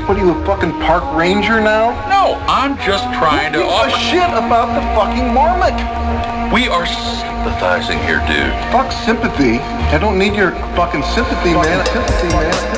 What are you, a fucking park ranger now? No, I'm just trying to... Who gives a shit about the fucking marmot? We are sympathizing here, dude. Fuck sympathy. I don't need your fucking sympathy, man. Sympathy, man.